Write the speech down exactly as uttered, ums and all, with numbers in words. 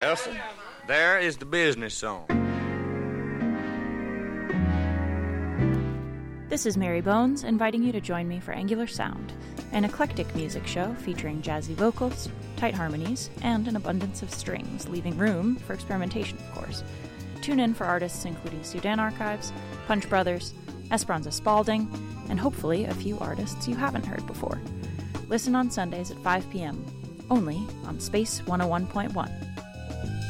Elsa, there is the business song. This is Mary Bones, inviting you to join me for Angular Sound, an eclectic music show featuring jazzy vocals, tight harmonies, and an abundance of strings, leaving room for experimentation, of course. Tune in for artists including Sudan Archives, Punch Brothers, Esperanza Spalding, and hopefully a few artists you haven't heard before. Listen on Sundays at five p.m., only on Space one oh one point one.